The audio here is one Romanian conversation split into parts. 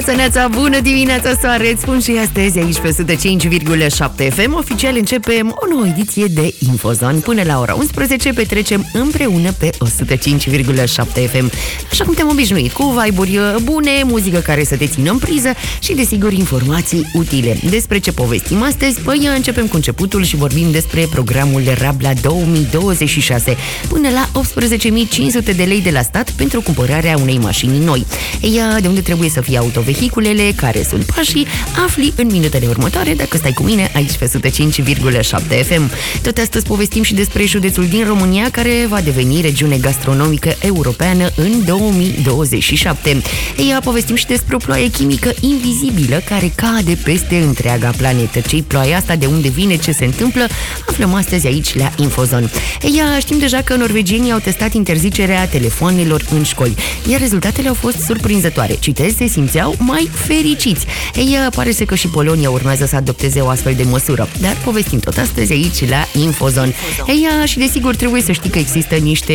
Săneața, bună dimineața, soare! Îți spun și astăzi aici pe 105,7 FM. Oficial începem o nouă ediție de Infozon. Până la ora 11 petrecem împreună pe 105,7 FM. Așa cum te-am obișnuit, cu vibe-uri bune, muzică care să te țină în priză și, desigur, informații utile. Despre ce povestim astăzi? Păi începem cu începutul și vorbim despre programul Rabla 2026. Până la 18.500 de lei de la stat pentru cumpărarea unei mașini noi. Ea, de unde trebuie să fie autovehiculele, care sunt pașii, afli în minutele următoare dacă stai cu mine aici pe 105,7 FM. Tot astăzi povestim și despre județul din România care va deveni regiune gastronomică europeană în 2027. Ea, povestim și despre o ploaie chimică invizibilă care cade peste întreaga planetă. Ce-i ploaia asta, de unde vine, ce se întâmplă, aflăm astăzi aici la Infozon. Ea, știm deja că norvegienii au testat interzicerea telefoanelor în școli, iar rezultatele au fost surprinzătoare. Citez, se simțeau mai fericiți. Ei, pare să că și Polonia urmează să adopteze o astfel de măsură, dar povestim tot astăzi aici la Infozon. Ei, și desigur trebuie să știi că există niște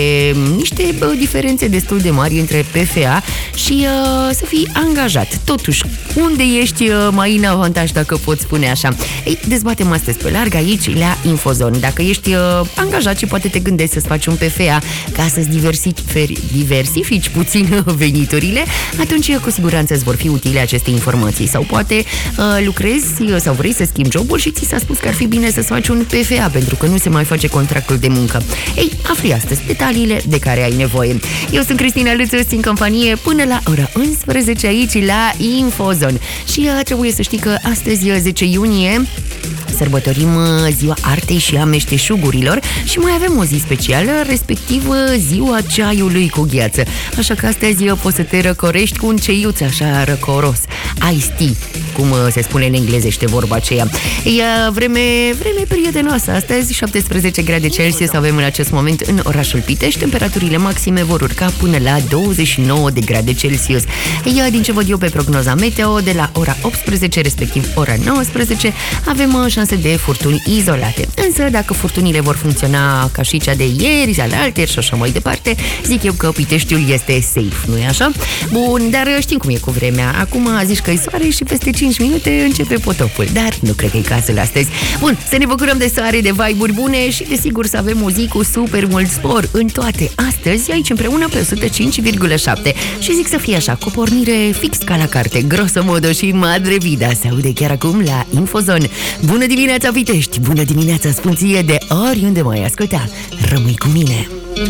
diferențe destul de mari între PFA și să fii angajat. Totuși, unde ești mai în avantaj, dacă pot spune așa? Ei, dezbatem astăzi pe larg aici la Infozon. Dacă ești angajat și poate te gândești să-ți faci un PFA ca să-ți diversifici puțin veniturile, atunci cu siguranță îți vor fi utile aceste informații. Sau poate lucrezi sau vrei să schimbi jobul și ți s-a spus că ar fi bine să-ți faci un PFA pentru că nu se mai face contractul de muncă. Ei, afli astăzi detaliile de care ai nevoie. Eu sunt Cristina Lâță, în companie până la ora 11 aici la Infozon. Și trebuie să știi că astăzi, 10 iunie, sărbătorim ziua artei și a meșteșugurilor și mai avem o zi specială, respectiv ziua ceaiului cu gheață. Așa că astăzi poți să te răcorești cu un ceiuț așa răcoros. Iced tea, cum se spune în englezește vorba aceea. E vreme prietenoasă. Astăzi 17 grade Celsius avem în acest moment în orașul Pitești. Temperaturile maxime vor urca până la 29 de grade Celsius. Din ce văd eu pe prognoza meteo, de la ora 18, respectiv ora 19, avem șanse de furtuni izolate. Însă, dacă furtunile vor funcționa ca și cea de ieri, alaltăieri și așa mai departe, zic eu că Piteștiul este safe, nu-i așa? Bun, dar știm cum e cu vremea. Acum zici că e soare și peste 5 minute începe potopul, dar nu cred că e cazul astăzi. Bun, să ne bucurăm de soare, de vibe-uri bune și desigur să avem o zi cu super mult spor în toate. Astăzi, aici împreună pe 105,7 și zic să fie așa, cu pornire fix ca la carte, grosomodo și madre vida, se aude chiar acum la Infozon. Bună dimineața, Pitești! Bună dimineața, Spunție, de oriunde mai asculta! Rămâi cu mine!